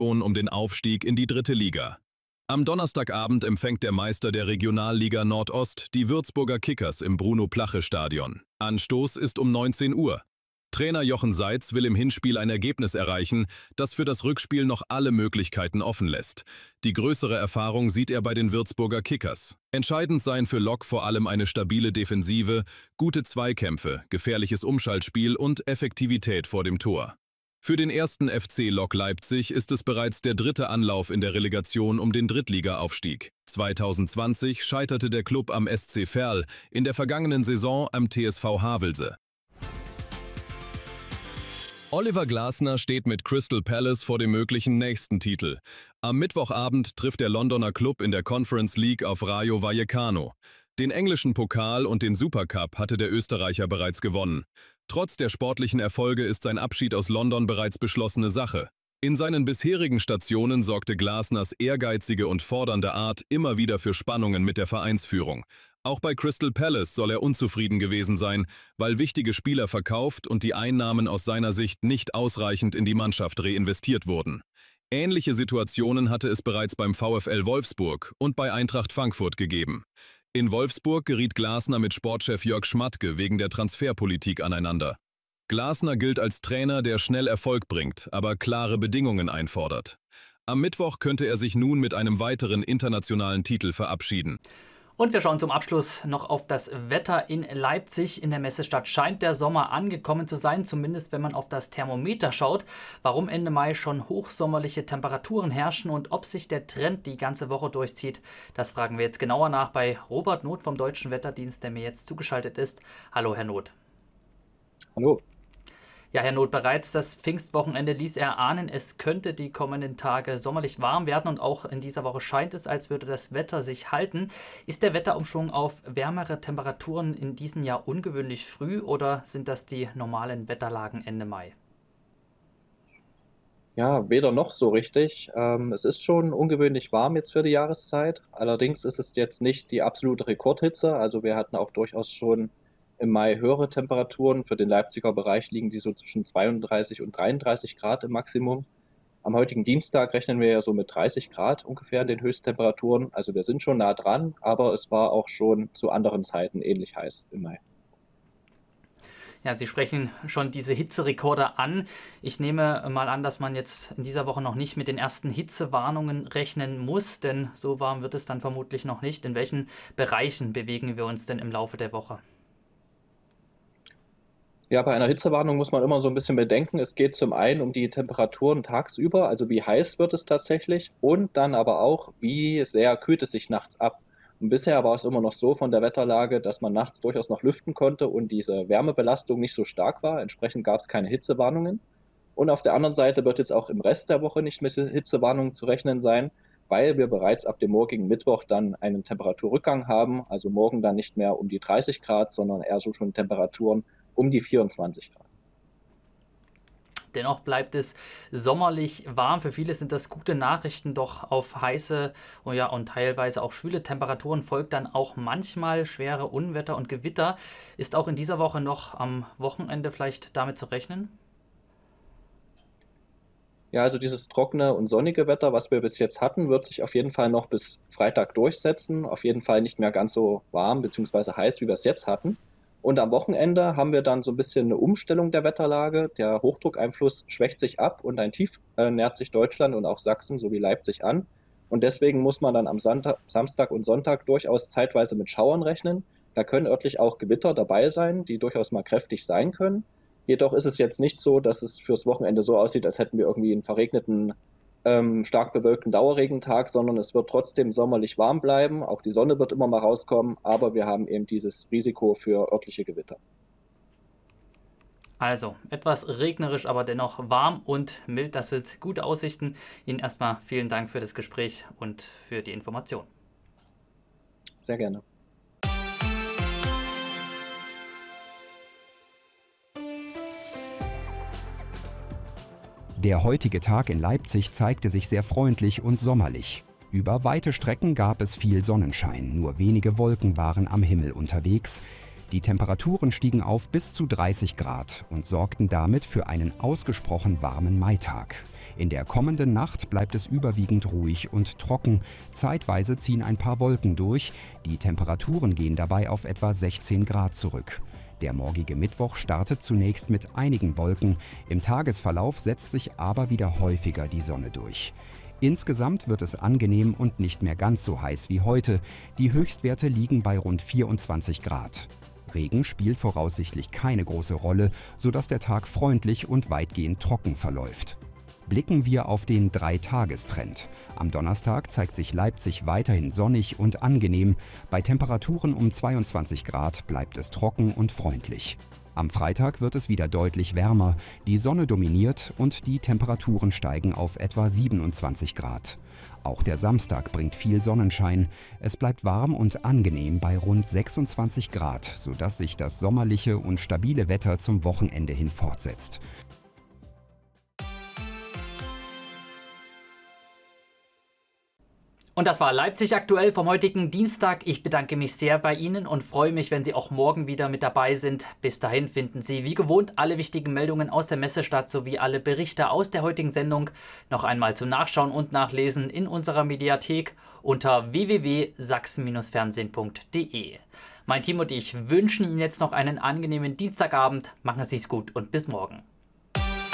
um den Aufstieg in die 3. Liga. Am Donnerstagabend empfängt der Meister der Regionalliga Nordost die Würzburger Kickers im Bruno-Plache-Stadion. Anstoß ist um 19 Uhr. Trainer Jochen Seitz will im Hinspiel ein Ergebnis erreichen, das für das Rückspiel noch alle Möglichkeiten offen lässt. Die größere Erfahrung sieht er bei den Würzburger Kickers. Entscheidend seien für Lok vor allem eine stabile Defensive, gute Zweikämpfe, gefährliches Umschaltspiel und Effektivität vor dem Tor. Für den ersten FC Lok Leipzig ist es bereits der 3. Anlauf in der Relegation um den Drittliga-Aufstieg. 2020 scheiterte der Klub am SC Verl, in der vergangenen Saison am TSV Havelse. Oliver Glasner steht mit Crystal Palace vor dem möglichen nächsten Titel. Am Mittwochabend trifft der Londoner Klub in der Conference League auf Rayo Vallecano. Den englischen Pokal und den Supercup hatte der Österreicher bereits gewonnen. Trotz der sportlichen Erfolge ist sein Abschied aus London bereits beschlossene Sache. In seinen bisherigen Stationen sorgte Glasners ehrgeizige und fordernde Art immer wieder für Spannungen mit der Vereinsführung. Auch bei Crystal Palace soll er unzufrieden gewesen sein, weil wichtige Spieler verkauft und die Einnahmen aus seiner Sicht nicht ausreichend in die Mannschaft reinvestiert wurden. Ähnliche Situationen hatte es bereits beim VfL Wolfsburg und bei Eintracht Frankfurt gegeben. In Wolfsburg geriet Glasner mit Sportchef Jörg Schmatke wegen der Transferpolitik aneinander. Glasner gilt als Trainer, der schnell Erfolg bringt, aber klare Bedingungen einfordert. Am Mittwoch könnte er sich nun mit einem weiteren internationalen Titel verabschieden. Und wir schauen zum Abschluss noch auf das Wetter in Leipzig. In der Messestadt scheint der Sommer angekommen zu sein, zumindest wenn man auf das Thermometer schaut. Warum Ende Mai schon hochsommerliche Temperaturen herrschen und ob sich der Trend die ganze Woche durchzieht, das fragen wir jetzt genauer nach bei Robert Noth vom Deutschen Wetterdienst, der mir jetzt zugeschaltet ist. Hallo, Herr Noth. Hallo. Ja, Herr Noth, bereits das Pfingstwochenende ließ erahnen, es könnte die kommenden Tage sommerlich warm werden und auch in dieser Woche scheint es, als würde das Wetter sich halten. Ist der Wetterumschwung auf wärmere Temperaturen in diesem Jahr ungewöhnlich früh oder sind das die normalen Wetterlagen Ende Mai? Ja, weder noch so richtig. Es ist schon ungewöhnlich warm jetzt für die Jahreszeit. Allerdings ist es jetzt nicht die absolute Rekordhitze. Also wir hatten auch durchaus schon im Mai höhere Temperaturen. Für den Leipziger Bereich liegen die so zwischen 32 und 33 Grad im Maximum. Am heutigen Dienstag rechnen wir ja so mit 30 Grad ungefähr in den Höchsttemperaturen. Also wir sind schon nah dran, aber es war auch schon zu anderen Zeiten ähnlich heiß im Mai. Ja, Sie sprechen schon diese Hitzerekorde an. Ich nehme mal an, dass man jetzt in dieser Woche noch nicht mit den ersten Hitzewarnungen rechnen muss, denn so warm wird es dann vermutlich noch nicht. In welchen Bereichen bewegen wir uns denn im Laufe der Woche? Ja, bei einer Hitzewarnung muss man immer so ein bisschen bedenken, es geht zum einen um die Temperaturen tagsüber, also wie heiß wird es tatsächlich und dann aber auch, wie sehr kühlt es sich nachts ab. Und bisher war es immer noch so von der Wetterlage, dass man nachts durchaus noch lüften konnte und diese Wärmebelastung nicht so stark war. Entsprechend gab es keine Hitzewarnungen. Und auf der anderen Seite wird jetzt auch im Rest der Woche nicht mit Hitzewarnungen zu rechnen sein, weil wir bereits ab dem morgigen Mittwoch dann einen Temperaturrückgang haben. Also morgen dann nicht mehr um die 30 Grad, sondern eher so schon Temperaturen um die 24 Grad. Dennoch bleibt es sommerlich warm. Für viele sind das gute Nachrichten, doch auf heiße und teilweise auch schwüle Temperaturen folgt dann auch manchmal schwere Unwetter und Gewitter. Ist auch in dieser Woche noch am Wochenende vielleicht damit zu rechnen? Ja, also dieses trockene und sonnige Wetter, was wir bis jetzt hatten, wird sich auf jeden Fall noch bis Freitag durchsetzen. Auf jeden Fall nicht mehr ganz so warm bzw. heiß, wie wir es jetzt hatten. Und am Wochenende haben wir dann so ein bisschen eine Umstellung der Wetterlage. Der Hochdruckeinfluss schwächt sich ab und ein Tief nähert sich Deutschland und auch Sachsen sowie Leipzig an. Und deswegen muss man dann am Samstag und Sonntag durchaus zeitweise mit Schauern rechnen. Da können örtlich auch Gewitter dabei sein, die durchaus mal kräftig sein können. Jedoch ist es jetzt nicht so, dass es fürs Wochenende so aussieht, als hätten wir irgendwie einen verregneten, stark bewölkten Dauerregentag, sondern es wird trotzdem sommerlich warm bleiben. Auch die Sonne wird immer mal rauskommen, aber wir haben eben dieses Risiko für örtliche Gewitter. Also etwas regnerisch, aber dennoch warm und mild. Das wird gute Aussichten. Ihnen erstmal vielen Dank für das Gespräch und für die Information. Sehr gerne. Der heutige Tag in Leipzig zeigte sich sehr freundlich und sommerlich. Über weite Strecken gab es viel Sonnenschein, nur wenige Wolken waren am Himmel unterwegs. Die Temperaturen stiegen auf bis zu 30 Grad und sorgten damit für einen ausgesprochen warmen Maitag. In der kommenden Nacht bleibt es überwiegend ruhig und trocken. Zeitweise ziehen ein paar Wolken durch. Die Temperaturen gehen dabei auf etwa 16 Grad zurück. Der morgige Mittwoch startet zunächst mit einigen Wolken. Im Tagesverlauf setzt sich aber wieder häufiger die Sonne durch. Insgesamt wird es angenehm und nicht mehr ganz so heiß wie heute. Die Höchstwerte liegen bei rund 24 Grad. Regen spielt voraussichtlich keine große Rolle, sodass der Tag freundlich und weitgehend trocken verläuft. Blicken wir auf den 3-Tagestrend. Am Donnerstag zeigt sich Leipzig weiterhin sonnig und angenehm. Bei Temperaturen um 22 Grad bleibt es trocken und freundlich. Am Freitag wird es wieder deutlich wärmer. Die Sonne dominiert und die Temperaturen steigen auf etwa 27 Grad. Auch der Samstag bringt viel Sonnenschein. Es bleibt warm und angenehm bei rund 26 Grad, sodass sich das sommerliche und stabile Wetter zum Wochenende hin fortsetzt. Und das war Leipzig aktuell vom heutigen Dienstag. Ich bedanke mich sehr bei Ihnen und freue mich, wenn Sie auch morgen wieder mit dabei sind. Bis dahin finden Sie wie gewohnt alle wichtigen Meldungen aus der Messestadt sowie alle Berichte aus der heutigen Sendung noch einmal zum Nachschauen und Nachlesen in unserer Mediathek unter www.sachsen-fernsehen.de. Mein Team und ich wünschen Ihnen jetzt noch einen angenehmen Dienstagabend. Machen Sie es gut und bis morgen.